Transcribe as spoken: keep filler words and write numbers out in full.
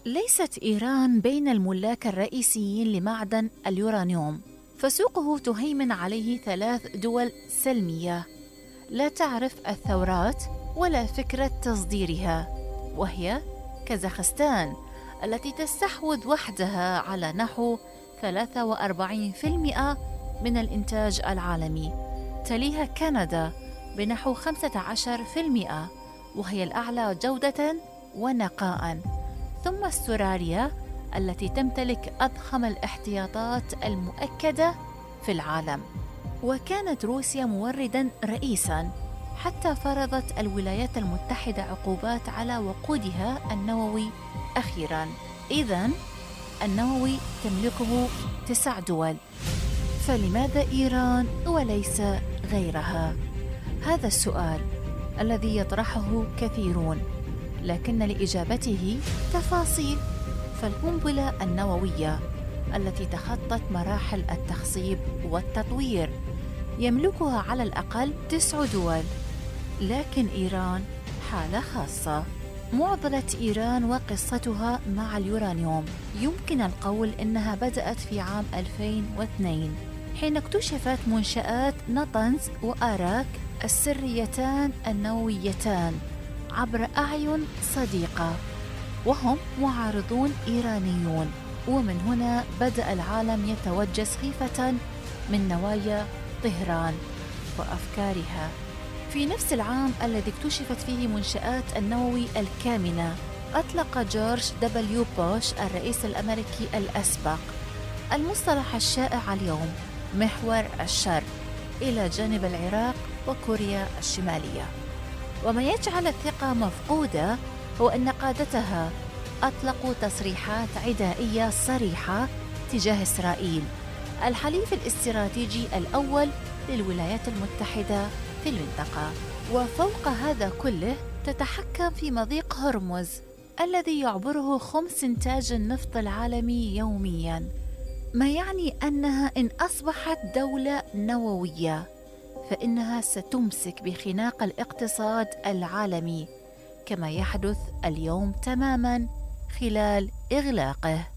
ليست إيران بين الملاك الرئيسيين لمعدن اليورانيوم، فسوقه تهيمن عليه ثلاث دول سلمية لا تعرف الثورات ولا فكرة تصديرها، وهي كازاخستان التي تستحوذ وحدها على نحو ثلاثة وأربعين بالمئة من الإنتاج العالمي، تليها كندا بنحو خمسة عشر بالمئة وهي الأعلى جودة ونقاء، ثم استراليا التي تمتلك أضخم الاحتياطات المؤكدة في العالم. وكانت روسيا مورداً رئيساً حتى فرضت الولايات المتحدة عقوبات على وقودها النووي أخيراً. إذن النووي تملكه تسع دول، فلماذا إيران وليس غيرها؟ هذا السؤال الذي يطرحه كثيرون، لكن لإجابته تفاصيل. فالقنبلة النووية التي تخطت مراحل التخصيب والتطوير يملكها على الأقل تسع دول، لكن إيران حالة خاصة. معضلة إيران وقصتها مع اليورانيوم يمكن القول إنها بدأت في عام ألفين واثنين حين اكتشفت منشآت نطنز وآراك السريتان النوويتان عبر أعين صديقة، وهم معارضون إيرانيون، ومن هنا بدأ العالم يتوجس خيفة من نوايا طهران وأفكارها. في نفس العام الذي اكتشفت فيه منشآت النووي الكامنة، أطلق جورج دبليو بوش الرئيس الأمريكي الأسبق المصطلح الشائع اليوم محور الشر إلى جانب العراق وكوريا الشمالية. وما يجعل الثقة مفقودة هو أن قادتها أطلقوا تصريحات عدائية صريحة تجاه إسرائيل، الحليف الاستراتيجي الأول للولايات المتحدة في المنطقة. وفوق هذا كله تتحكم في مضيق هرمز الذي يعبره خمس إنتاج النفط العالمي يومياً، ما يعني أنها إن أصبحت دولة نووية فإنها ستمسك بخناق الاقتصاد العالمي كما يحدث اليوم تماماً خلال إغلاقه.